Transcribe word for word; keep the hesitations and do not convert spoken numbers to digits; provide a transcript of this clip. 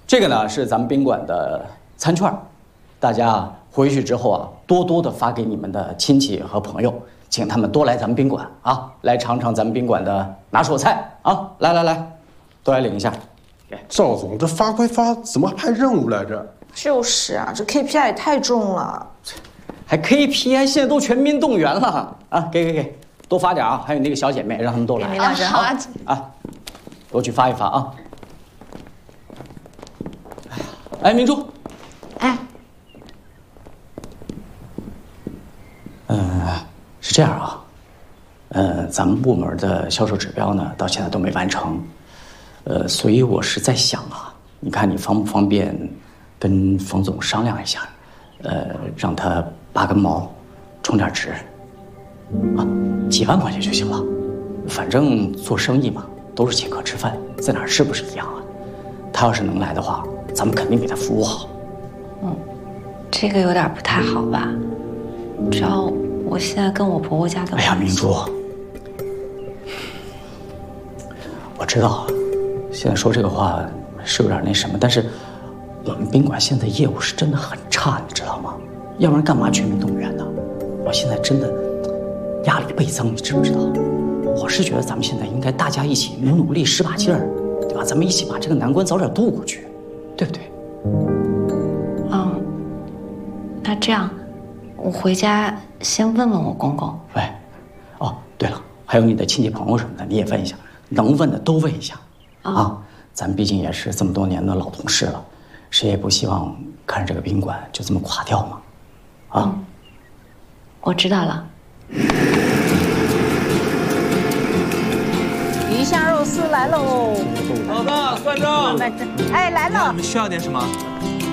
这个呢是咱们宾馆的餐券，大家回去之后啊，多多的发给你们的亲戚和朋友，请他们多来咱们宾馆啊，来尝尝咱们宾馆的拿手菜啊！来来来，都来领一下。 赵总，这发归发，怎么还派任务来着？ 就是啊，这 K P I 也太重了。 还 K P I， 现在都全民动员了啊！给给给，多发点啊！还有那个小姐妹，让他们都来。 啊，好啊。 啊，多去发一发啊！哎呀，哎，明珠， 哎， 嗯，是这样啊，呃，咱们部门的销售指标呢，到现在都没完成，呃，所以我是在想啊，你看你方不方便跟冯总商量一下，呃，让他拔根毛，充点值，啊，几万块钱就行了，反正做生意嘛，都是请客吃饭，在哪儿吃不是一样啊？他要是能来的话，咱们肯定给他服务好。 嗯，这个有点不太好吧？你知道我现在跟我婆婆家的…… 哎呀，明珠，我知道，现在说这个话是有点那什么，但是我们宾馆现在业务是真的很差，你知道吗？要不然干嘛全民动员呢？我现在真的压力倍增，你知不知道？我是觉得咱们现在应该大家一起努努力，使把劲儿，对吧？咱们一起把这个难关早点渡过去，对不对？ 嗯，那这样，我回家先问问我公公。 喂，哦，对了，还有你的亲戚朋友什么的，你也问一下，能问的都问一下，哦、啊，咱毕竟也是这么多年的老同事了，谁也不希望看着这个宾馆就这么垮掉嘛，啊，嗯、 我知道了。 鱼香肉丝来喽！ 老大，算账！ 哎，来了。 你们需要点什么？